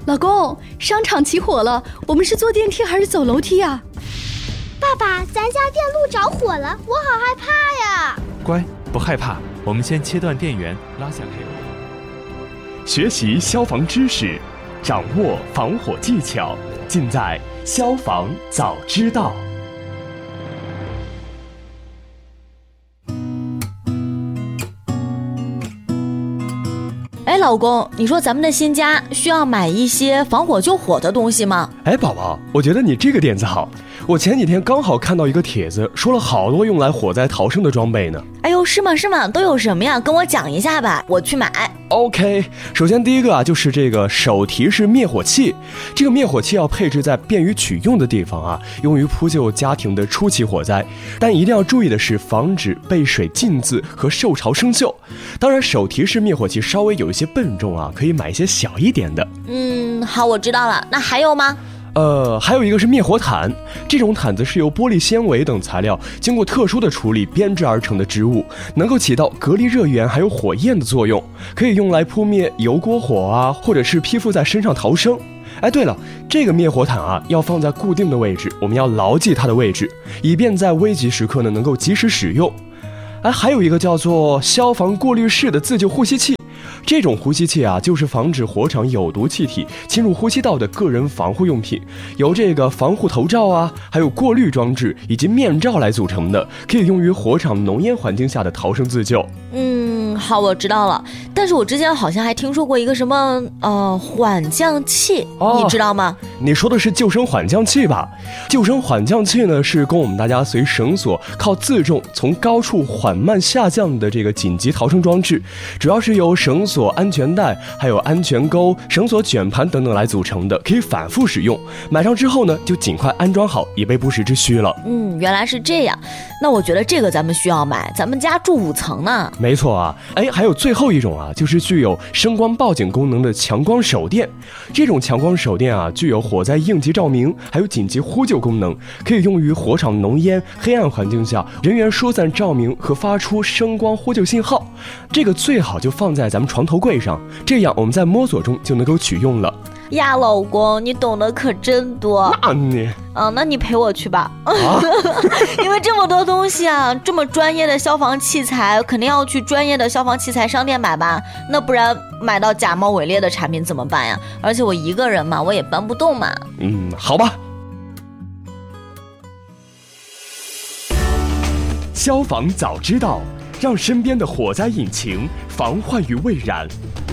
老公，商场起火了，我们是坐电梯还是走楼梯啊？ 爸爸，咱家电路着火了，我好害怕呀！ 乖，不害怕，我们先切断电源，拉下配合。 学习消防知识，掌握防火技巧，尽在消防早知道。 哎，老公，你说咱们的新家需要买一些防火救火的东西吗？ 哎，宝宝，我觉得你这个点子好。我前几天刚好看到一个帖子，说了好多用来火灾逃生的装备呢。 哎呦，是吗？都有什么呀？跟我讲一下吧，我去买。 OK， 首先第一个就是这个手提式灭火器。这个灭火器要配置在便于取用的地方啊，用于扑救家庭的初期火灾。但一定要注意的是，防止被水浸渍和受潮生锈。当然，手提式灭火器稍微有一些笨重啊，可以买一些小一点的。 好，我知道了。那还有吗？ 还有一个是灭火毯，这种毯子是由玻璃纤维等材料经过特殊的处理编织而成的织物，能够起到隔离热源还有火焰的作用，可以用来扑灭油锅火啊，或者是披附在身上逃生。哎，对了，这个灭火毯啊要放在固定的位置，我们要牢记它的位置，以便在危急时刻呢能够及时使用。哎，还有一个叫做消防过滤式的自救呼吸器。这种呼吸器啊，就是防止火场有毒气体侵入呼吸道的个人防护用品，由这个防护头罩啊，还有过滤装置以及面罩来组成的，可以用于火场浓烟环境下的逃生自救。 好，我知道了。但是我之前好像还听说过一个什么缓降器，你知道吗？ 你说的是救生缓降器吧？救生缓降器呢，是供我们大家随绳索靠自重从高处缓慢下降的这个紧急逃生装置，主要是由绳索、安全带、还有安全钩、绳索卷盘等等来组成的，可以反复使用。买上之后呢，就尽快安装好，以备不时之需了。 原来是这样。那我觉得这个咱们需要买，咱们家住5层呢。 没错啊。哎，还有最后一种啊，就是具有声光报警功能的强光手电。这种强光手电啊，具有火灾应急照明，还有紧急呼救功能，可以用于火场浓烟、黑暗环境下人员疏散照明和发出声光呼救信号。这个最好就放在咱们床头柜上，这样我们在摸索中就能够取用了。 呀，老公，你懂得可真多。那你陪我去吧。因为这么多东西啊，这么专业的消防器材，肯定要去专业的消防器材商店买吧，那不然买到假冒伪劣的产品怎么办呀？而且我一个人嘛，我也搬不动嘛。 好吧。消防早知道，让身边的火灾引擎防患于未然。